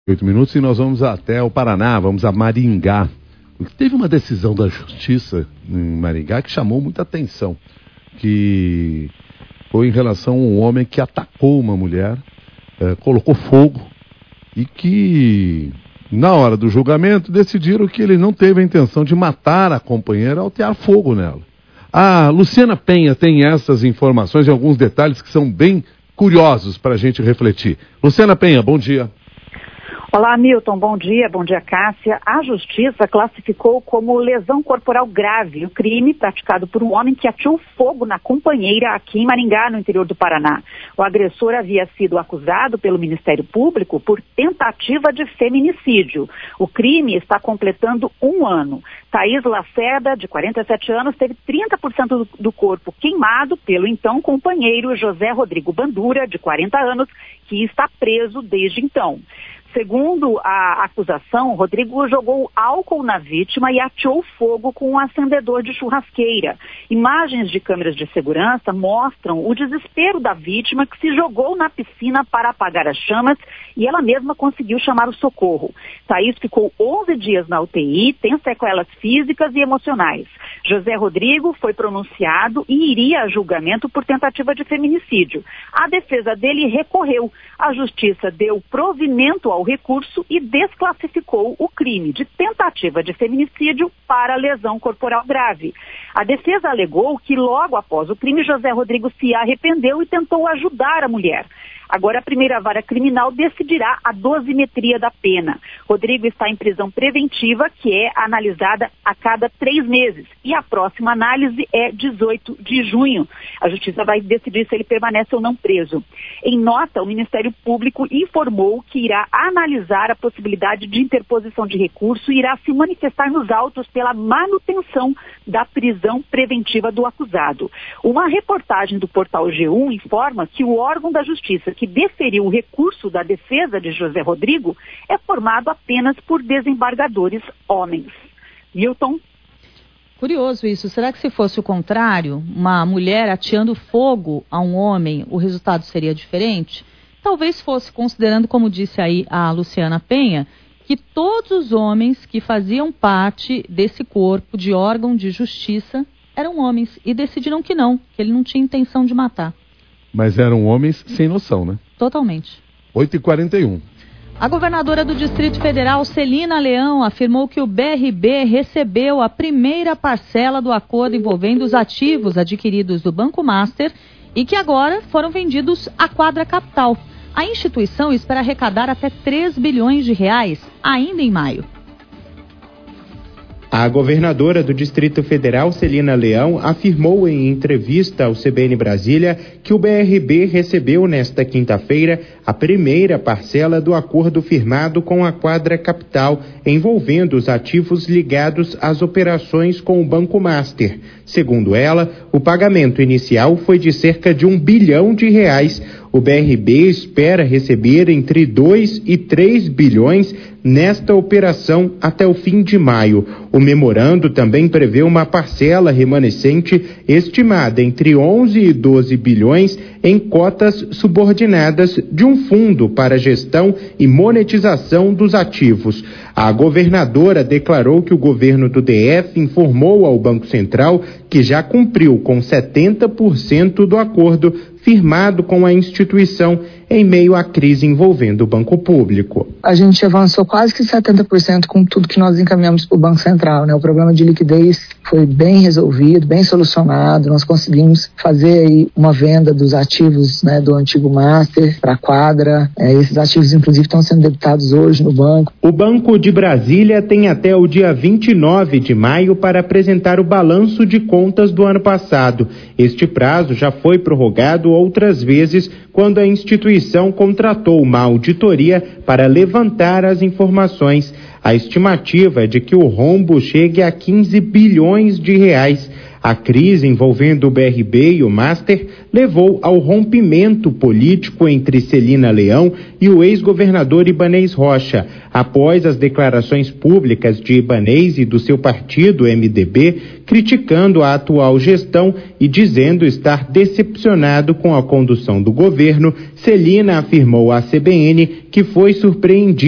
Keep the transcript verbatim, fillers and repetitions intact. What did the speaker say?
Oito minutos e nós vamos até o Paraná, vamos a Maringá. Teve uma decisão da Justiça em Maringá que chamou muita atenção, que foi em relação a um homem que atacou uma mulher, eh, colocou fogo e que, na hora do julgamento, decidiram que ele não teve a intenção de matar a companheira ao tear fogo nela. A Luciana Penha tem essas informações e alguns detalhes que são bem curiosos para a gente refletir. Luciana Penha, bom dia. Olá, Milton, bom dia, bom dia, Cássia. A Justiça classificou como lesão corporal grave o crime praticado por um homem que ateou fogo na companheira aqui em Maringá, no interior do Paraná. O agressor havia sido acusado pelo Ministério Público por tentativa de feminicídio. O crime está completando um ano. Thaís Lacerda, de quarenta e sete anos, teve trinta por cento do, do corpo queimado pelo então companheiro José Rodrigo Bandura, de quarenta anos, que está preso desde então. Segundo a acusação, Rodrigo jogou álcool na vítima e ateou fogo com um acendedor de churrasqueira. Imagens de câmeras de segurança mostram o desespero da vítima, que se jogou na piscina para apagar as chamas e ela mesma conseguiu chamar o socorro. Thaís ficou onze dias na U T I, tem sequelas físicas e emocionais. José Rodrigo foi pronunciado e iria a julgamento por tentativa de feminicídio. A defesa dele recorreu. A Justiça deu provimento ao recurso e desclassificou o crime de tentativa de feminicídio para lesão corporal grave. A defesa alegou que logo após o crime, José Rodrigo se arrependeu e tentou ajudar a mulher. Agora a primeira vara criminal decidirá a dosimetria da pena. Rodrigo está em prisão preventiva, que é analisada a cada três meses. E a próxima análise é dezoito de junho. A Justiça vai decidir se ele permanece ou não preso. Em nota, o Ministério Público informou que irá analisar a possibilidade de interposição de recurso e irá se manifestar nos autos pela manutenção da prisão preventiva do acusado. Uma reportagem do portal G um informa que o órgão da Justiça que deferiu o recurso da defesa de José Rodrigo é formado apenas por desembargadores homens. Milton? Curioso isso. Será que se fosse o contrário, uma mulher ateando fogo a um homem, o resultado seria diferente? Talvez fosse, considerando, como disse aí a Luciana Penha, que todos os homens que faziam parte desse corpo de órgão de justiça eram homens e decidiram que não, que ele não tinha intenção de matar. Mas eram homens sem noção, né? Totalmente. oito e quarenta e um. A governadora do Distrito Federal, Celina Leão, afirmou que o B R B recebeu a primeira parcela do acordo envolvendo os ativos adquiridos do Banco Master e que agora foram vendidos à Quadra Capital. A instituição espera arrecadar até três bilhões de reais ainda em maio. A governadora do Distrito Federal, Celina Leão, afirmou em entrevista ao C B N Brasília que o B R B recebeu nesta quinta-feira a primeira parcela do acordo firmado com a Quadra Capital, envolvendo os ativos ligados às operações com o Banco Master. Segundo ela, o pagamento inicial foi de cerca de um bilhão de reais. O B R B espera receber entre dois e três bilhões nesta operação até o fim de maio. O memorando também prevê uma parcela remanescente estimada entre onze e doze bilhões em cotas subordinadas de um fundo para gestão e monetização dos ativos. A governadora declarou que o governo do D F informou ao Banco Central que já cumpriu com setenta por cento do acordo firmado com a instituição em meio à crise envolvendo o Banco Público. A gente avançou quase que setenta por cento com tudo que nós encaminhamos para o Banco Central, né? O problema de liquidez foi bem resolvido, bem solucionado. Nós conseguimos fazer aí uma venda dos ativos, né, do antigo Master para a Quadra. É, esses ativos, inclusive, estão sendo debitados hoje no banco. O Banco de Brasília tem até o dia vinte e nove de maio para apresentar o balanço de contas do ano passado. Este prazo já foi prorrogado outras vezes quando a instituição contratou uma auditoria para levantar as informações. A estimativa é de que o rombo chegue a quinze bilhões de reais. A crise envolvendo o B R B e o Master levou ao rompimento político entre Celina Leão e o ex-governador Ibanez Rocha, após as declarações públicas de Ibanez e do seu partido, M D B, criticando a atual gestão e dizendo estar decepcionado com a condução do governo. Celina afirmou à C B N que foi surpreendido